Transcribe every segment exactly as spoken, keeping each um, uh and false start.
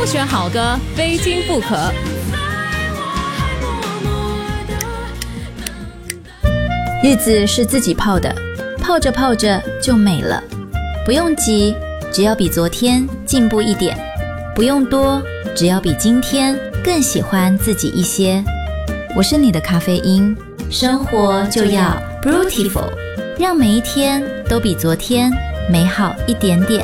选好歌，非听不可。 日子是自己泡的，泡着泡着就美了。不用急，只要比昨天进步一点；不用多，只要比今天更喜欢自己一些。我是你的咖啡因，生活就要 Brutiful， 让每一天都比昨天美好一点点。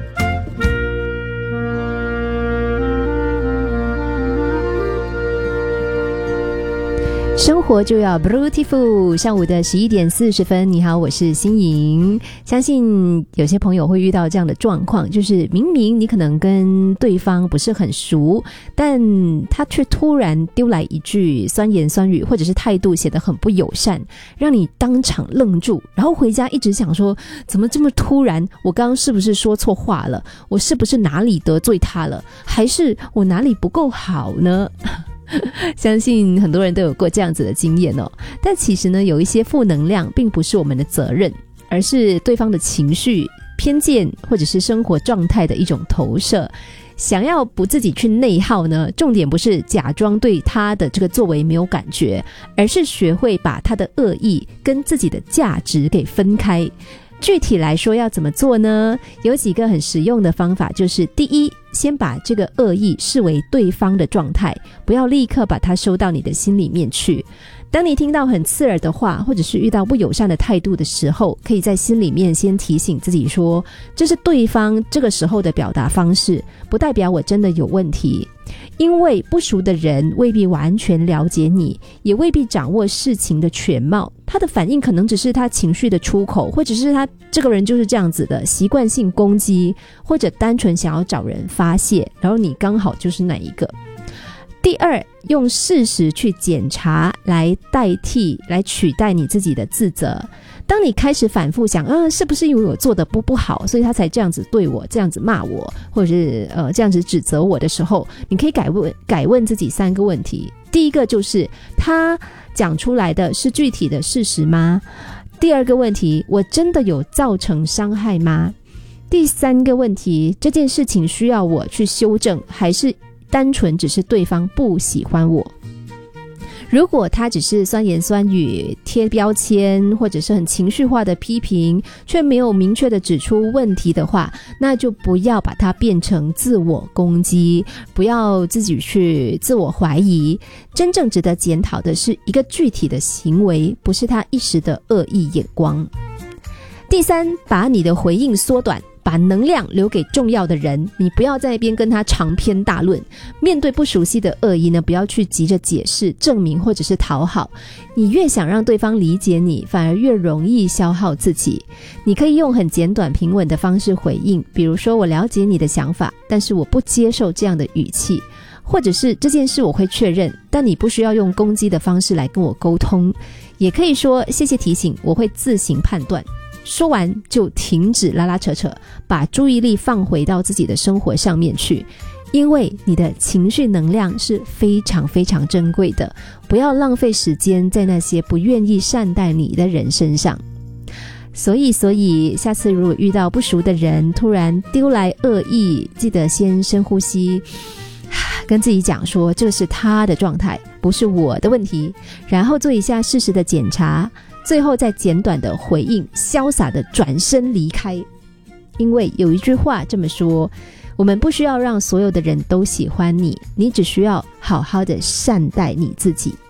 生活就要 Brutiful。 上午的十一点四十分，你好，我是欣莹。相信有些朋友会遇到这样的状况，就是明明你可能跟对方不是很熟，但他却突然丢来一句酸言酸语，或者是态度显得很不友善，让你当场愣住，然后回家一直想说，怎么这么突然？我刚刚是不是说错话了？我是不是哪里得罪他了？还是我哪里不够好呢？相信很多人都有过这样子的经验哦。但其实呢，有一些负能量并不是我们的责任，而是对方的情绪、偏见或者是生活状态的一种投射。想要不自己去内耗呢，重点不是假装对他的这个作为没有感觉，而是学会把他的恶意跟自己的价值给分开。具体来说要怎么做呢？有几个很实用的方法，就是第一，先把这个恶意视为对方的状态，不要立刻把它收到你的心里面去。当你听到很刺耳的话，或者是遇到不友善的态度的时候，可以在心里面先提醒自己说，这是对方这个时候的表达方式，不代表我真的有问题。因为不熟的人未必完全了解你，也未必掌握事情的全貌，他的反应可能只是他情绪的出口，或者是他这个人就是这样子的习惯性攻击，或者单纯想要找人发泄，然后你刚好就是那一个。第二，用事实去检查来代替来取代你自己的自责。当你开始反复想，嗯、呃，是不是因为我做的不不好，所以他才这样子对我，这样子骂我，或者是呃这样子指责我的时候，你可以改问改问自己三个问题。第一个就是他讲出来的是具体的事实吗？第二个问题，我真的有造成伤害吗？第三个问题，这件事情需要我去修正，还是单纯只是对方不喜欢我？如果他只是酸言酸语、贴标签，或者是很情绪化的批评，却没有明确的指出问题的话，那就不要把它变成自我攻击，不要自己去自我怀疑。真正值得检讨的是一个具体的行为，不是他一时的恶意眼光。第三，把你的回应缩短，把能量留给重要的人，你不要在那边跟他长篇大论。面对不熟悉的恶意呢，不要去急着解释、证明或者是讨好。你越想让对方理解你，反而越容易消耗自己。你可以用很简短平稳的方式回应，比如说，我了解你的想法，但是我不接受这样的语气，或者是这件事我会确认，但你不需要用攻击的方式来跟我沟通。也可以说，谢谢提醒，我会自行判断。说完就停止拉拉扯扯，把注意力放回到自己的生活上面去，因为你的情绪能量是非常非常珍贵的，不要浪费时间在那些不愿意善待你的人身上。所以所以下次如果遇到不熟的人突然丢来恶意，记得先深呼吸，跟自己讲说，这是他的状态，不是我的问题，然后做一下事实的检查，最后再简短的回应，潇洒的转身离开。因为有一句话这么说，我们不需要让所有的人都喜欢你，你只需要好好的善待你自己。